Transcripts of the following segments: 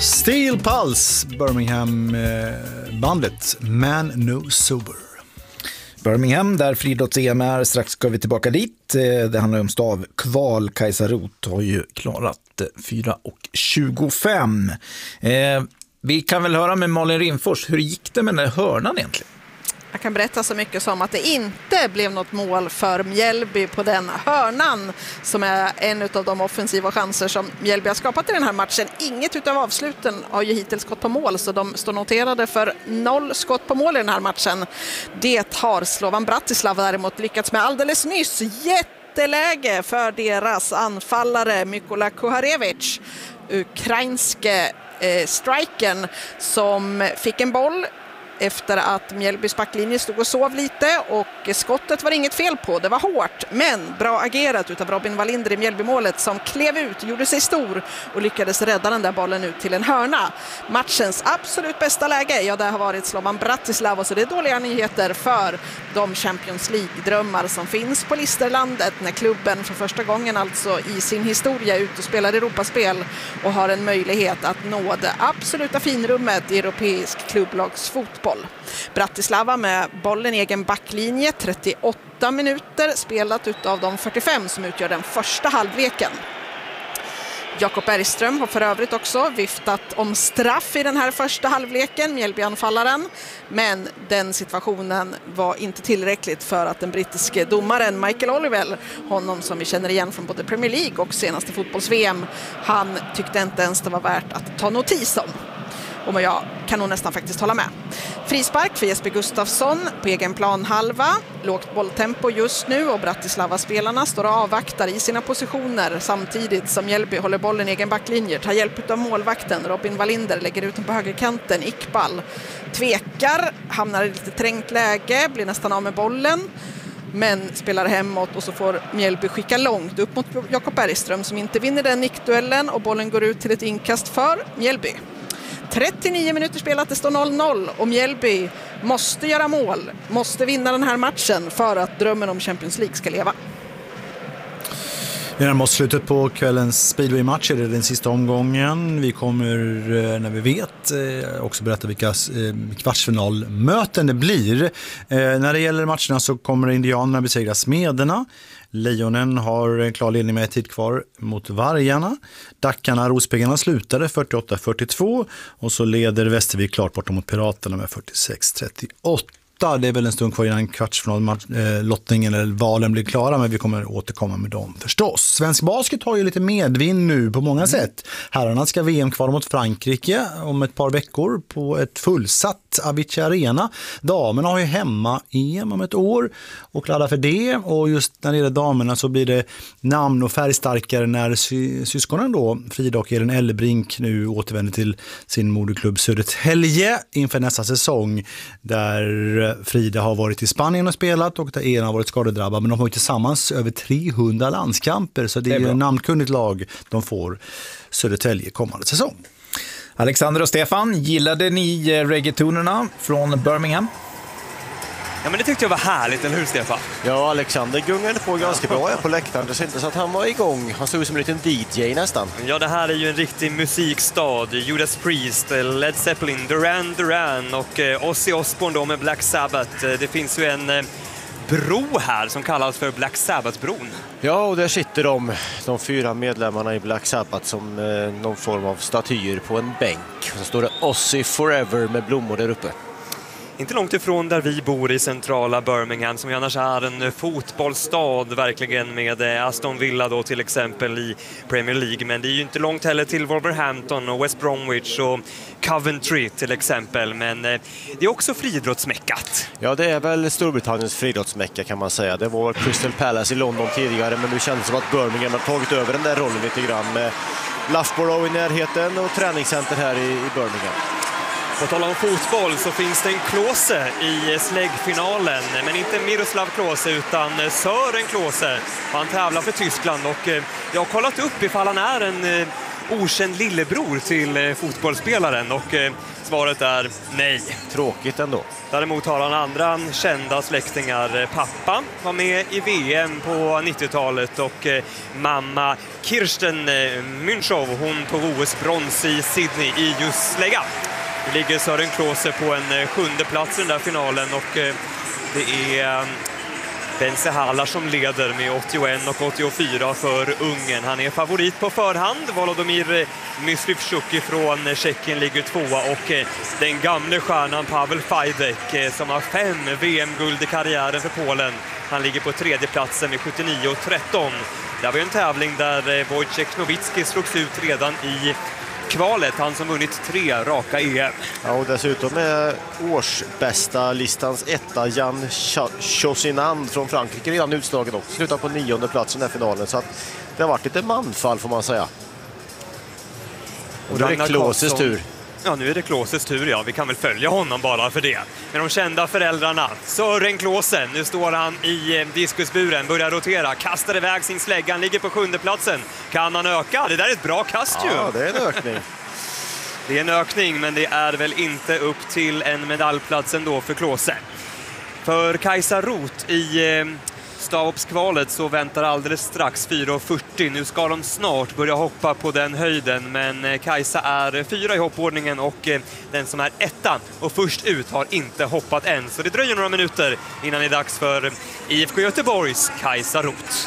Steel Pulse, Birmingham-bandet Man No Sober. Birmingham, där friidrotts-EM är. Strax ska vi tillbaka dit. Det handlar om stavkval. Kajsa Roth har ju klarat 4:25. Vi kan väl höra med Malin Rimfors. Hur gick det med den här hörnan egentligen? Jag kan berätta så mycket som att det inte blev något mål för Mjällby på den hörnan som är en av de offensiva chanser som Mjällby har skapat i den här matchen. Inget utav avsluten har ju hittills gått på mål, så de står noterade för 0 skott på mål i den här matchen. Det har Slovan Bratislava däremot lyckats med alldeles nyss. Jätteläge för deras anfallare Mykola Kuharevic, ukrainske strikern, som fick en boll efter att Mjällbys backlinje stod och sov lite, och skottet var inget fel på. Det var hårt, men bra agerat utav Robin Wallinder i Mjällbymålet, som klev ut, gjorde sig stor och lyckades rädda den där bollen ut till en hörna. Matchens absolut bästa läge, ja, det har varit Slovan Bratislava, så det är dåliga nyheter för de Champions League-drömmar som finns på Listerlandet, när klubben för första gången alltså i sin historia ut och spelar Europaspel och har en möjlighet att nå det absoluta finrummet i europeisk klubblagsfotboll. Bratislava med bollen i egen backlinje, 38 minuter spelat utav de 45 som utgör den första halvleken. Jakob Bergström har för övrigt också viftat om straff i den här första halvleken, Mjällbyanfallaren, men den situationen var inte tillräckligt för att den brittiske domaren Michael Olivell, honom som vi känner igen från både Premier League och senaste fotbolls-VM, han tyckte inte ens det var värt att ta notis om. Och jag kan nog nästan faktiskt hålla med. Frispark för Jesper Gustafsson på egen plan halva. Lågt bolltempo just nu, och Bratislava-spelarna står och avvaktar i sina positioner samtidigt som Mjällby håller bollen i egen backlinje. Tar hjälp av målvakten Robin Wallinder, lägger ut den på högerkanten. Iqbal tvekar, hamnar i lite trängt läge, blir nästan av med bollen, men spelar hemåt, och så får Mjällby skicka långt upp mot Jakob Bergström som inte vinner den nickduellen, och bollen går ut till ett inkast för Mjällby. 39 minuter spelat, det står 0-0, och Mjällby måste göra mål, måste vinna den här matchen för att drömmen om Champions League ska leva. Vi närmar oss slutet på kvällens Speedway-match. Det är den sista omgången. Vi kommer, när vi vet, också berätta vilka kvartsfinalmöten det blir. När det gäller matcherna så kommer indianerna besegra Smederna. Lejonen har en klar ledning med tid kvar mot Vargarna. Dackarna, Rospiggarna slutade 48-42, och så leder Västervik klart bortom mot Piraterna med 46-38. Det är väl en stund kvar innan kvartsfinallottningen eller valen blir klara, men vi kommer återkomma med dem förstås. Svensk basket har ju lite medvind nu på många sätt. Herrarna ska VM-kvala mot Frankrike om ett par veckor på ett fullsatt Avicii Arena. Damerna har ju hemma-EM om ett år och laddar för det, och just när det gäller damerna så blir det namn och färgstarkare när syskonen då, Frida och Elin Ellebrink, nu återvänder till sin moderklubb Södertälje inför nästa säsong, där Frida har varit i Spanien och spelat och där Elin har varit skadedrabbad, men de har ju tillsammans över 300 landskamper, så det är ju en namnkunnigt lag de får Södertälje kommande säsong. Alexander och Stefan, gillade ni reggaetonerna från Birmingham? Ja, men det tyckte jag var härligt, eller hur Stefan? Ja, Alexander gungade på ganska bra på läktaren. Det syntes att han var igång. Han såg ut som en liten DJ nästan. Ja, det här är ju en riktig musikstad. Judas Priest, Led Zeppelin, Duran och Ozzy Osbourne då med Black Sabbath. Det finns ju en bro här som kallas för Black Sabbath-bron. Ja, och där sitter de 4 medlemmarna i Black Sabbath som någon form av statyer på en bänk. Och så står det Ozzy Forever med blommor där uppe. Inte långt ifrån där vi bor i centrala Birmingham, som annars är en fotbollsstad verkligen, med Aston Villa då till exempel i Premier League. Men det är ju inte långt heller till Wolverhampton och West Bromwich och Coventry till exempel. Men det är också friidrottsmäckat. Ja, det är väl Storbritanniens friidrottsmäcka kan man säga. Det var Crystal Palace i London tidigare, men nu känns det som att Birmingham har tagit över den där rollen lite grann, med Loughborough i närheten och träningscenter här i Birmingham. På tal om fotboll så finns det en Klose i släggfinalen, men inte Miroslav Klose utan Sören Klose. Han tävlar för Tyskland, och jag har kollat upp ifall han är en okänd lillebror till fotbollsspelaren, och svaret är nej. Tråkigt ändå. Däremot har han andra kända släktingar. Pappa var med i VM på 90-talet och mamma Kirsten Münchow, hon på OS-brons i Sydney i just slägga. Nu ligger Søren Klose på en 7:e plats i den där finalen och det är Bence Haller som leder med 81 och 84 för Ungern. Han är favorit på förhand. Volodymyr Myslivchuk från Tjeckien ligger 2:a och den gamle stjärnan Pavel Fajdek som har 5 VM-guld i karriären för Polen. Han ligger på 3:e platsen med 79 och 13. Det var ju en tävling där Wojciech Nowicki slogs ut redan i kvalet, han som vunnit 3 raka EM. Ja, och dessutom är årsbästa listans etta Jan Chosinand från Frankrike redan utslagen också. Slutar på 9:e plats i den här finalen, så att det har varit lite manfall får man säga. Och då är det Kloses tur. Ja, nu är det Kloses tur, ja. Vi kan väl följa honom bara för det. Med de kända föräldrarna. Søren Klose, nu står han i diskusburen, börjar rotera, kastar iväg sin slägga, han ligger på 7:e platsen. Kan han öka? Det där är ett bra kast ju. Ja, det är en ökning. Det är en ökning, men det är väl inte upp till en medaljplats ändå för Klose. För Kajsa Roth i stavhoppskvalet så väntar alldeles strax 4:40. Nu ska de snart börja hoppa på den höjden, men Kajsa är 4 i hoppordningen och den som är 1 och först ut har inte hoppat än. Så det dröjer några minuter innan det är dags för IFK Göteborgs Kajsa Roth.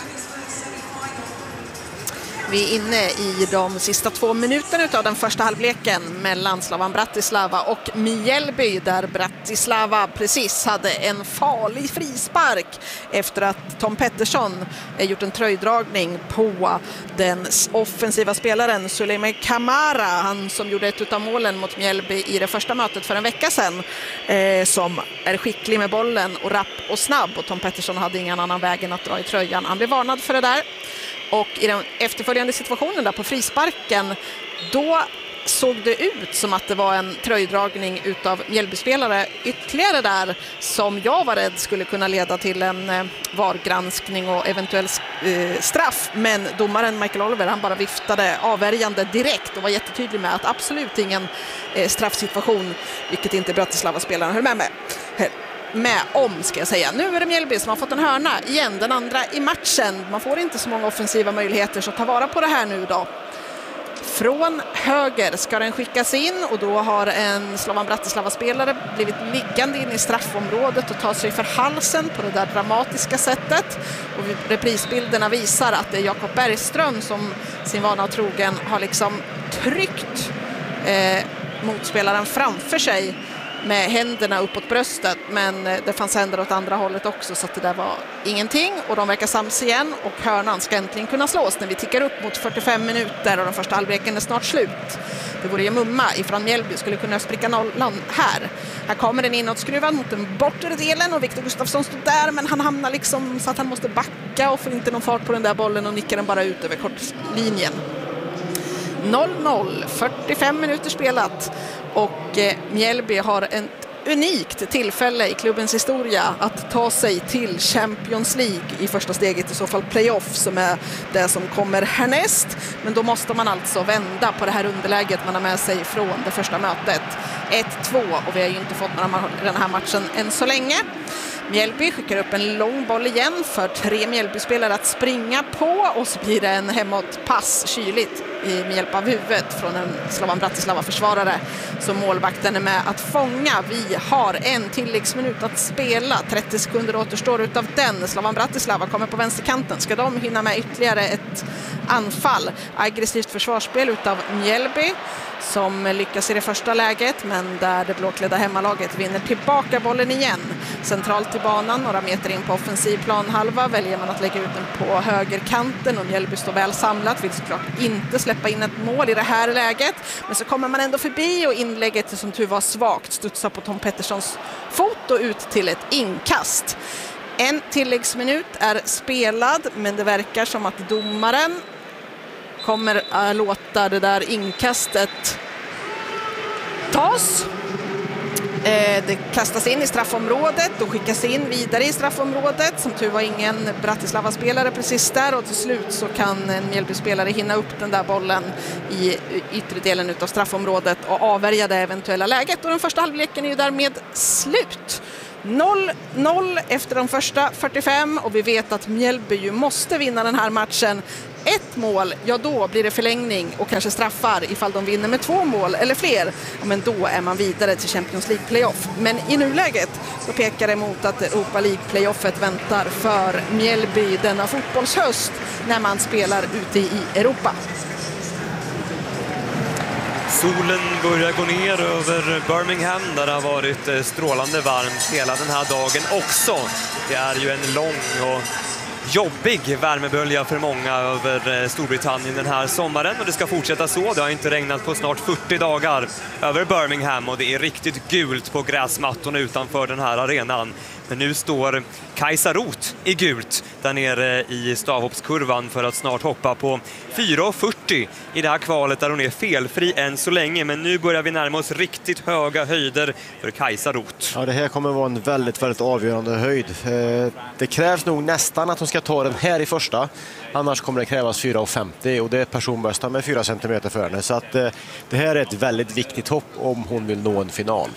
Vi är inne i de sista 2 minuterna av den första halvleken mellan Slovan Bratislava och Mjällby, där Bratislava precis hade en farlig frispark efter att Tom Pettersson gjort en tröjdragning på den offensiva spelaren Suleiman Kamara, han som gjorde ett av målen mot Mjällby i det första mötet för en vecka sedan, som är skicklig med bollen och rapp och snabb, och Tom Pettersson hade ingen annan väg än att dra i tröjan. Han blev varnad för det där. Och i den efterföljande situationen där på frisparken, då såg det ut som att det var en tröjdragning utav Mjällbyspelare ytterligare där, som jag var rädd skulle kunna leda till en VAR-granskning och eventuell straff. Men domaren Michael Oliver, han bara viftade avvärjande direkt och var jättetydlig med att absolut ingen straffsituation, vilket inte Bratislava-spelarna höll med om, ska jag säga. Nu är det Mjällby som har fått en hörna igen, den andra i matchen. Man får inte så många offensiva möjligheter, så ta vara på det här nu då. Från höger ska den skickas in, och då har en Slovan Bratislava-spelare blivit liggande in i straffområdet och tar sig för halsen på det där dramatiska sättet. Och reprisbilderna visar att det är Jakob Bergström som sin vana trogen har liksom tryckt motspelaren framför sig med händerna uppåt bröstet, men det fanns händer åt andra hållet också, så att det där var ingenting, och de verkar sams igen, och hörnan ska äntligen kunna slås när vi tickar upp mot 45 minuter och den första halvleken är snart slut. Det vore ju mumma ifrån Mjällby skulle kunna spricka nollan här. Här kommer den inåtskruvad mot den bortre delen, och Viktor Gustafsson står där, men han hamnar liksom så att han måste backa och får inte någon fart på den där bollen och nickar den bara ut över kortlinjen. 0-0, 45 minuter spelat, och Mjällby har ett unikt tillfälle i klubbens historia att ta sig till Champions League i första steget, i så fall playoff som är det som kommer härnäst. Men då måste man alltså vända på det här underläget man har med sig från det första mötet. 1-2, och vi har ju inte fått den här matchen än så länge. Mjällby skickar upp en lång boll igen för 3 Mjällby-spelare att springa på, och så blir det en hemåtpass kyligt med hjälp av huvudet från en Slovan Bratislava-försvarare som målvakten är med att fånga. Vi har en tilläggsminut att spela, 30 sekunder återstår utav den. Slovan Bratislava kommer på vänsterkanten. Ska de hinna med ytterligare ett anfall? Aggressivt försvarsspel utav Mjällby som lyckas i det första läget, men där det blåklädda hemmalaget vinner tillbaka bollen igen. Centralt i banan, några meter in på offensiv planhalva, väljer man att lägga ut den på högerkanten, och Mjällby står väl samlat, vill såklart inte släppa in ett mål i det här läget, men så kommer man ändå förbi, och inlägget som tur var svagt studsar på Tom Petterssons fot och ut till ett inkast. En tilläggsminut är spelad, men det verkar som att domaren kommer att låta det där inkastet tas. Det kastas in i straffområdet och skickas in vidare i straffområdet. Som tur var ingen Bratislava-spelare precis där, och till slut så kan en Mjällby-spelare hinna upp den där bollen i yttre delen av straffområdet och avvärja det eventuella läget. Och den första halvleken är ju därmed slut. 0-0 efter de första 45, och vi vet att Mjällby ju måste vinna den här matchen. Ett mål, ja då blir det förlängning och kanske straffar ifall de vinner med 2 mål eller fler. Men då är man vidare till Champions League playoff. Men i nuläget så pekar det mot att Europa League playoffet väntar för Mjällby denna fotbollshöst när man spelar ute i Europa. Solen börjar gå ner över Birmingham där det har varit strålande varmt hela den här dagen också. Det är ju en lång och jobbig värmebölja för många över Storbritannien den här sommaren, och det ska fortsätta så. Det har inte regnat på snart 40 dagar över Birmingham, och det är riktigt gult på gräsmattorna utanför den här arenan. Men nu står Kajsa Roth i gult där nere i stavhoppskurvan för att snart hoppa på 4,40 i det här kvalet där hon är felfri än så länge. Men nu börjar vi närma oss riktigt höga höjder för Kajsa Roth. Ja, det här kommer vara en väldigt, väldigt avgörande höjd. Det krävs nog nästan att hon ska ta den här i första. Annars kommer det krävas 4,50, och det är personbästa med 4 cm för henne. Så att det här är ett väldigt viktigt hopp om hon vill nå en final.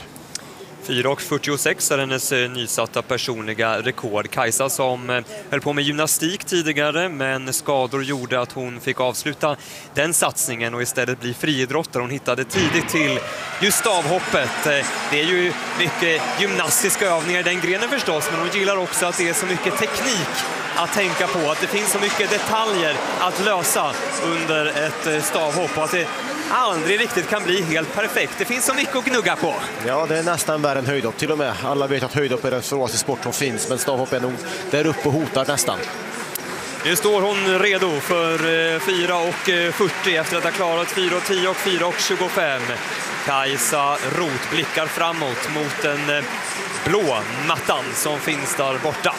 4,46 är hennes nysatta personliga rekord. Kajsa som höll på med gymnastik tidigare, men skador gjorde att hon fick avsluta den satsningen och istället bli friidrottare. Hon hittade tidigt till just stavhoppet. Det är ju mycket gymnastiska övningar i den grenen förstås, men hon gillar också att det är så mycket teknik att tänka på, att det finns så mycket detaljer att lösa under ett stavhopp och att det aldrig riktigt kan bli helt perfekt. Det finns så mycket att gnugga på. Ja, det är nästan värre än höjdhopp till och med. Alla vet att höjdhopp är den svåraste sport som finns, men stavhopp är nog där uppe och hotar nästan. Nu står hon redo för 4,40 efter att ha klarat 4,10 och 4,25. Kajsa Roth blickar framåt mot den blå mattan som finns där borta.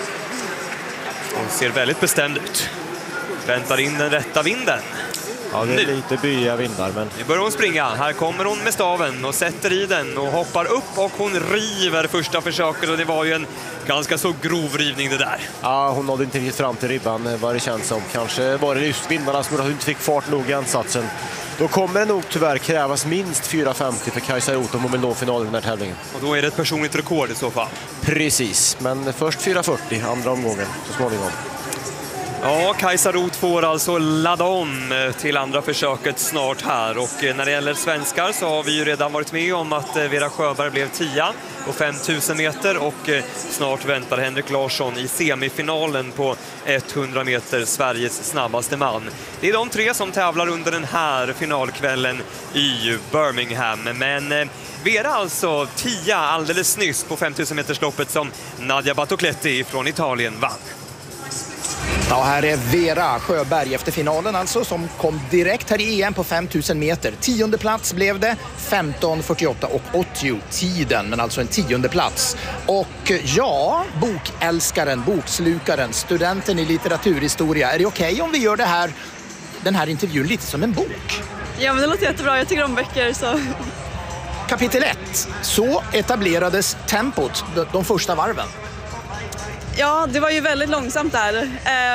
Hon ser väldigt bestämd ut. Väntar in den rätta vinden. Ja, det är lite bya vindar, men... Nu börjar hon springa. Här kommer hon med staven och sätter i den och hoppar upp, och hon river första försöket, och det var ju en ganska så grov rivning det där. Ja, hon nådde inte riktigt fram till ribban vad det känns som. Kanske var det just vindarna som inte fick fart nog i ansatsen. Då kommer det nog tyvärr krävas minst 4,50 för Kajsa Roth om hon vill nå finalen i den här tävlingen. Och då är det ett personligt rekord i så fall. Precis, men först 4,40 andra omgången så småningom. Ja, Kajsa Roth får alltså ladda om till andra försöket snart här. Och när det gäller svenskar så har vi ju redan varit med om att Vera Sjöberg blev 10 på 5000 meter, och snart väntar Henrik Larsson i semifinalen på 100 meter, Sveriges snabbaste man. Det är de tre som tävlar under den här finalkvällen i Birmingham. Men Vera alltså 10 alldeles nyss på 5000 metersloppet som Nadia Battocletti från Italien vann. Ja, här är Vera Sjöberg efter finalen alltså, som kom direkt här i EM på 5000 meter. 10:e plats blev det, 15:48 och 80 tiden, men alltså en 10:e plats. Och ja, bokälskaren, bokslukaren, studenten i litteraturhistoria. Är det okej om vi gör den här intervjun lite som en bok? Ja, men det låter jättebra. Jag tycker om böcker, så... Kapitel 1. Så etablerades tempot de första varven. Ja, det var ju väldigt långsamt där.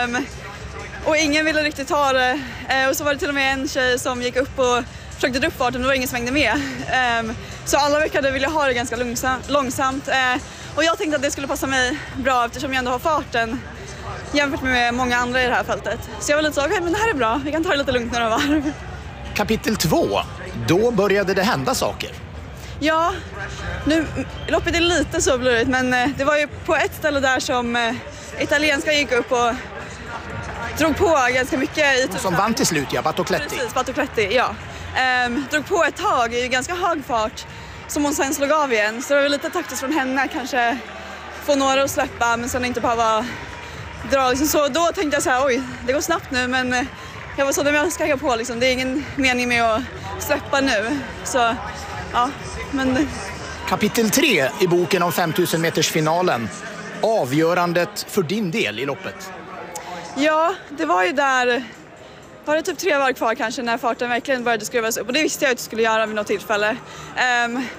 Och ingen ville riktigt ta det. Och så var det till och med en tjej som gick upp och försökte dra upp farten, men det var ingen som hängde med. Så alla verkade vilja ha det ganska långsamt. Och jag tänkte att det skulle passa mig bra eftersom jag ändå har farten jämfört med många andra i det här fältet. Så jag var lite så, okej, men det här är bra. Vi kan ta det lite lugnt några varv. Kapitel 2. Då började det hända saker. Ja, nu loppet är lite så blurigt, men det var ju på ett ställe där som italienska gick upp och drog på ganska mycket. Som vann till slut, ja, Battocletti. Precis, Battocletti, ja. Drog på ett tag i ganska hög fart som hon sen slog av igen. Så det var lite taktiskt från henne, kanske få några att släppa men sen inte behöva dra. Liksom. Så då tänkte jag så här, oj, det går snabbt nu, men jag var så att jag ska hänga på. Liksom. Det är ingen mening med att släppa nu. Så, ja, men... Kapitel 3 i boken om 5000 meters finalen. Avgörandet för din del i loppet. Ja, det var ju där... Var det typ 3 varv kvar kanske när farten verkligen började skruvas upp. Och det visste jag att jag skulle göra vid något tillfälle.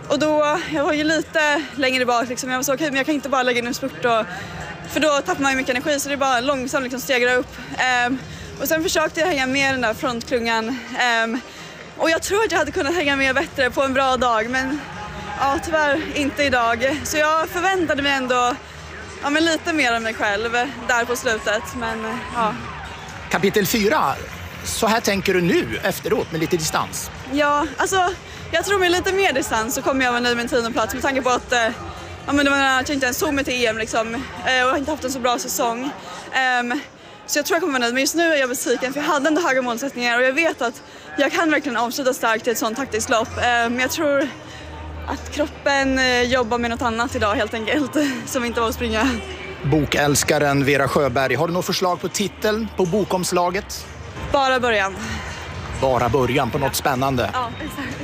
Och då, jag var ju lite längre bak liksom. Jag var så okej, men jag kan inte bara lägga in en spurt för då tappar man ju mycket energi, så det är bara långsamt liksom stegra upp. Och sen försökte jag hänga med den där frontklungan. Och jag tror att jag hade kunnat hänga med bättre på en bra dag, men ja, tyvärr inte idag. Så jag förväntade mig ändå men lite mer av mig själv där på slutet. Men, ja. Kapitel 4, så här tänker du nu efteråt med lite distans? Ja, alltså jag tror med lite mer distans så kommer jag vara nöjd med en 10:e plats med tanke på att det var att jag inte ens såg mig till EM liksom, och jag har inte haft en så bra säsong. Så jag tror jag kommer vara nöjd, men just nu är jag besviken för jag hade ändå höga målsättningar och jag vet att jag kan verkligen avsluta starkt i ett sånt taktiskt lopp. Men jag tror att kroppen jobbar med något annat idag helt enkelt, som inte var att springa. Bokälskaren Vera Sjöberg, har du något förslag på titeln på bokomslaget? Bara början. Bara början på något spännande. Ja, exakt.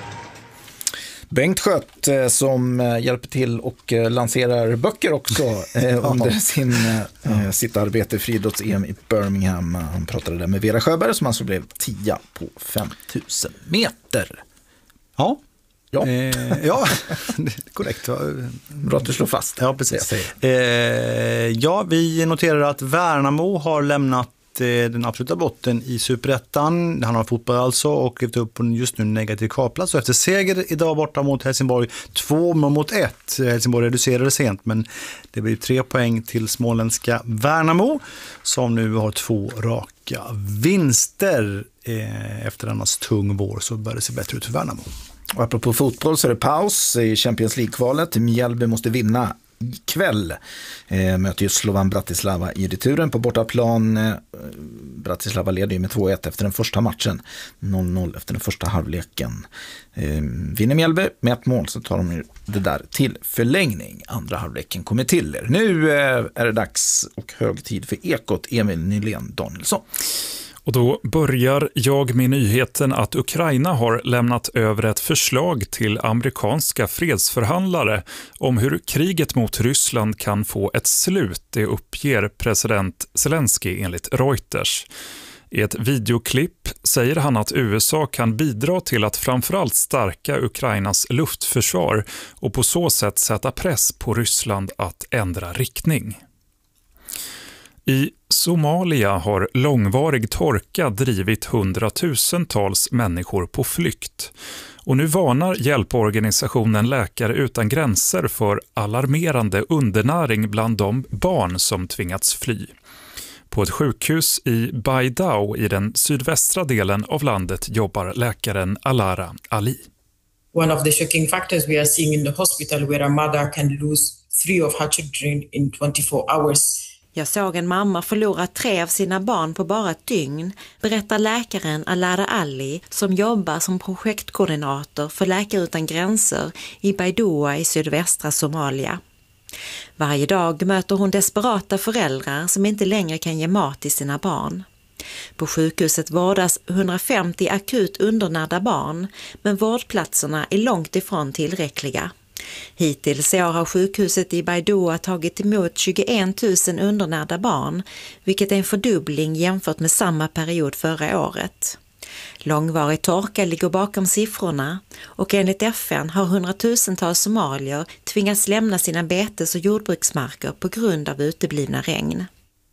Bengt Schött som hjälper till och lanserar böcker också under sitt arbete i friidrotts-EM i Birmingham. Han pratade där med Vera Sjöberg som alltså blev 10 på 5000 meter. Ja. Ja, ja, korrekt. Bra att du slår fast. Ja, precis. Ja, vi noterar att Värnamo har lämnat den absoluta botten i Superettan. Han har fotboll alltså och klivit upp på just nu negativ kvalplats. Efter seger idag borta mot Helsingborg 2-1. Helsingborg reducerade sent, men det blir 3 poäng till småländska Värnamo som nu har 2 raka vinster. Efter annars tung vår så börjar det se bättre ut för Värnamo. Och apropå fotboll så är det paus i Champions League-kvalet. Mjällby måste vinna ikväll. Möter ju Slovan Bratislava i returen på bortaplan. Bratislava leder ju med 2-1 efter den första matchen. 0-0 efter den första halvleken. Vinner Mjällby med 1 mål så tar de ju det där till förlängning. Andra halvleken kommer till er. Nu är det dags och hög tid för Ekot. Emil Nylén Danielsson. Och då börjar jag med nyheten att Ukraina har lämnat över ett förslag till amerikanska fredsförhandlare om hur kriget mot Ryssland kan få ett slut, det uppger president Zelensky enligt Reuters. I ett videoklipp säger han att USA kan bidra till att framförallt stärka Ukrainas luftförsvar och på så sätt sätta press på Ryssland att ändra riktning. I Somalia har långvarig torka drivit 100,000-tals människor på flykt. Och nu varnar hjälporganisationen Läkare utan gränser för alarmerande undernäring bland de barn som tvingats fly. På ett sjukhus i Baidao i den sydvästra delen av landet jobbar läkaren Alara Ali. One of the shocking factors we are seeing in the hospital where a mother can lose 3 of her children in 24 hours. Jag såg en mamma förlora 3 av sina barn på bara ett dygn, berättar läkaren Alara Ali som jobbar som projektkoordinator för Läkare utan gränser i Baidoa i sydvästra Somalia. Varje dag möter hon desperata föräldrar som inte längre kan ge mat till sina barn. På sjukhuset vårdas 150 akut undernärda barn, men vårdplatserna är långt ifrån tillräckliga. Hittills i år har sjukhuset i Baidoa tagit emot 21 000 undernärda barn, vilket är en fördubbling jämfört med samma period förra året. Långvarig torka ligger bakom siffrorna och enligt FN har 100,000-tals somalier tvingats lämna sina betes- och jordbruksmarker på grund av uteblivna regn.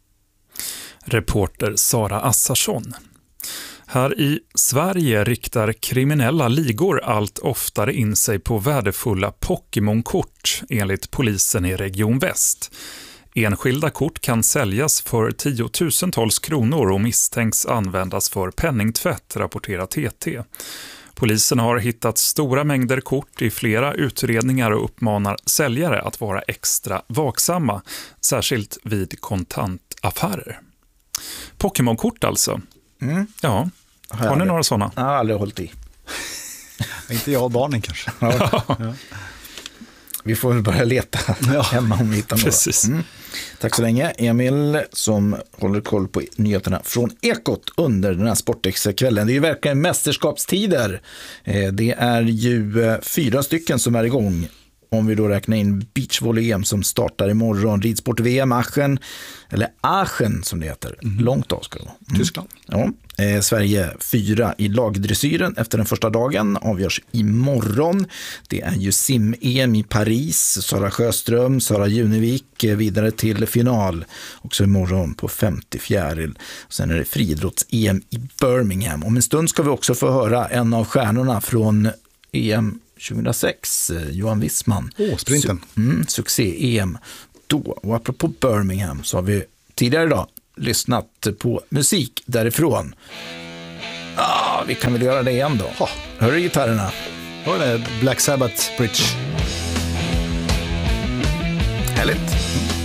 Reporter Sara Assarsson. Här i Sverige riktar kriminella ligor allt oftare in sig på värdefulla Pokémon-kort enligt polisen i Region Väst. Enskilda kort kan säljas för 10,000-tals kronor och misstänks användas för penningtvätt, rapporterar TT. Polisen har hittat stora mängder kort i flera utredningar och uppmanar säljare att vara extra vaksamma, särskilt vid kontantaffärer. Pokémon-kort alltså. Mm. Ja, har ni några sådana? Jag har aldrig hållit i. Inte jag och barnen kanske. Ja. Ja. Vi får väl börja leta hemma om vi hittar några. Mm. Tack så länge Emil som håller koll på nyheterna från Ekot under den här Sportextra-kvällen. Det är ju verkligen mästerskapstider. Det är ju 4 stycken som är igång. om vi då räknar in beachvolley-EM som startar imorgon. Ridsport-VM Aachen, eller Aachen som det heter. Långt av ska det vara. Tyskland. Ja. Sverige 4 i lagdressyren efter den första dagen avgörs imorgon. Det är ju sim-EM i Paris. Sara Sjöström, Sara Junevik vidare till final. Också imorgon på 54. Sen är det friidrotts-EM i Birmingham. Om en stund ska vi också få höra en av stjärnorna från EM 2006, Johan Wissman. Sprinten. Succé-EM då. Och apropå Birmingham så har vi tidigare idag lyssnat på musik därifrån. Vi kan väl göra det igen då. Hör du gitarrerna? Hör det, Black Sabbath Bridge. Härligt.